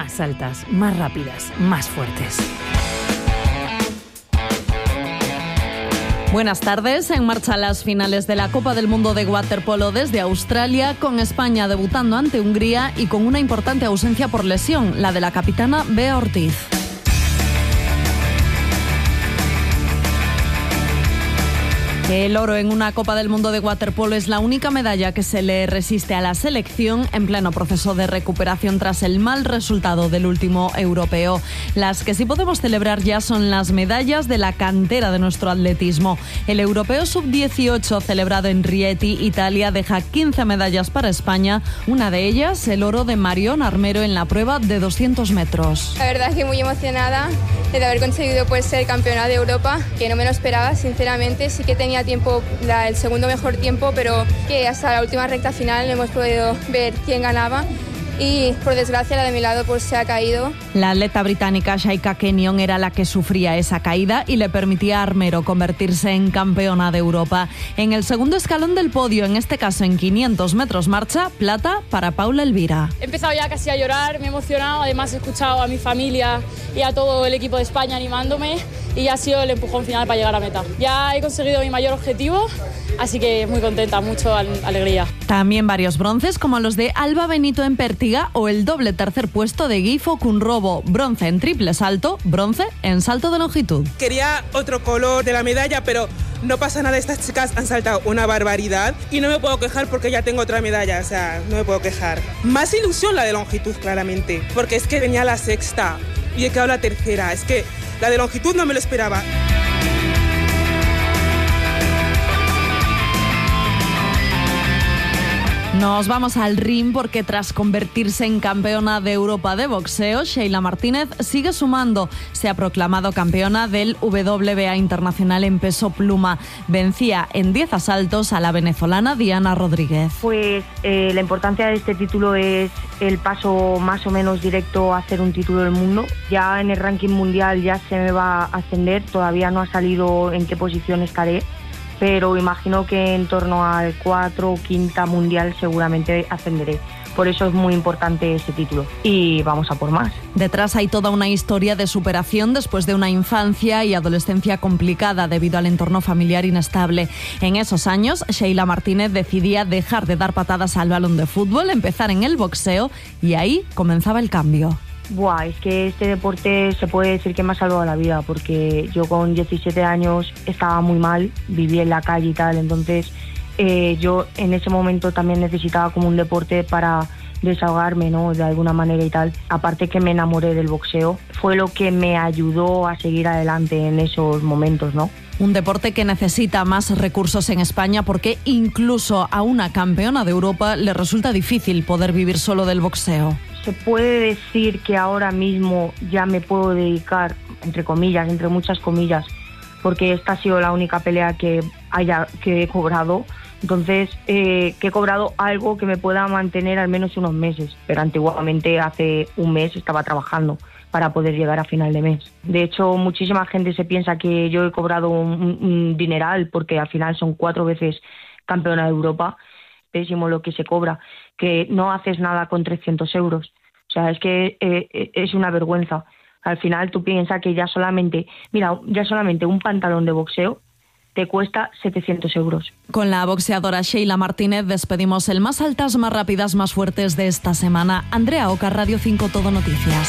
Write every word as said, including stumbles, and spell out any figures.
más altas, más rápidas, más fuertes. Buenas tardes. En marcha las finales de la Copa del Mundo de Waterpolo desde Australia, con España debutando ante Hungría y con una importante ausencia por lesión, la de la capitana Bea Ortiz. El oro en una Copa del Mundo de waterpolo es la única medalla que se le resiste a la selección en pleno proceso de recuperación tras el mal resultado del último europeo. Las que sí podemos celebrar ya son las medallas de la cantera de nuestro atletismo. El europeo sub dieciocho celebrado en Rieti, Italia, deja quince medallas para España, una de ellas el oro de Marion Armero en la prueba de doscientos metros. La verdad es que muy emocionada de haber conseguido pues, ser campeona de Europa, que no me lo esperaba, sinceramente. Sí que tenía tiempo, la, el segundo mejor tiempo, pero que hasta la última recta final no hemos podido ver quién ganaba. Y por desgracia la de mi lado pues se ha caído. La atleta británica Shaika Kenyon era la que sufría esa caída y le permitía a Armero convertirse en campeona de Europa. En el segundo escalón del podio, en este caso en quinientos metros marcha, plata para Paula Elvira. He empezado ya casi a llorar, me he emocionado, además he escuchado a mi familia y a todo el equipo de España animándome y ya ha sido el empujón final para llegar a meta. Ya he conseguido mi mayor objetivo, así que muy contenta, mucho alegría. También varios bronces como los de Alba Benito en pértiga o el doble tercer puesto de Gifo Kunrobo, bronce en triple salto, bronce en salto de longitud. Quería otro color de la medalla, pero no pasa nada, estas chicas han saltado una barbaridad y no me puedo quejar porque ya tengo otra medalla, o sea, no me puedo quejar. Más ilusión la de longitud, claramente, porque es que venía la sexta y he quedado la tercera, es que la de longitud no me lo esperaba. Nos vamos al ring porque tras convertirse en campeona de Europa de boxeo, Sheila Martínez sigue sumando. Se ha proclamado campeona del W B A Internacional en peso pluma. Vencía en diez asaltos a la venezolana Diana Rodríguez. Pues eh, la importancia de este título es el paso más o menos directo a hacer un título del mundo. Ya en el ranking mundial ya se me va a ascender, todavía no ha salido en qué posición estaré, pero imagino que en torno al cuatro o quinta mundial seguramente ascenderé. Por eso es muy importante ese título y vamos a por más. Detrás hay toda una historia de superación después de una infancia y adolescencia complicada debido al entorno familiar inestable. En esos años, Sheila Martínez decidía dejar de dar patadas al balón de fútbol, empezar en el boxeo y ahí comenzaba el cambio. Buah, es que este deporte se puede decir que me ha salvado la vida, porque yo con diecisiete años estaba muy mal, vivía en la calle y tal, entonces eh, yo en ese momento también necesitaba como un deporte para desahogarme, ¿no?, de alguna manera y tal. Aparte que me enamoré del boxeo, fue lo que me ayudó a seguir adelante en esos momentos, ¿no? Un deporte que necesita más recursos en España porque incluso a una campeona de Europa le resulta difícil poder vivir solo del boxeo. Se puede decir que ahora mismo ya me puedo dedicar, entre comillas, entre muchas comillas, porque esta ha sido la única pelea que haya que he cobrado. Entonces, eh, que he cobrado algo que me pueda mantener al menos unos meses. Pero antiguamente, hace un mes, estaba trabajando para poder llegar a final de mes. De hecho, muchísima gente se piensa que yo he cobrado un, un dineral, porque al final son cuatro veces campeona de Europa. Pésimo lo que se cobra, que no haces nada con trescientos euros. O sea, es que eh, es una vergüenza. Al final tú piensas que ya solamente, mira, ya solamente un pantalón de boxeo te cuesta setecientos euros. Con la boxeadora Sheila Martínez despedimos el Más Altas, Más Rápidas, Más Fuertes de esta semana. Andrea Oca, Radio cinco Todo Noticias.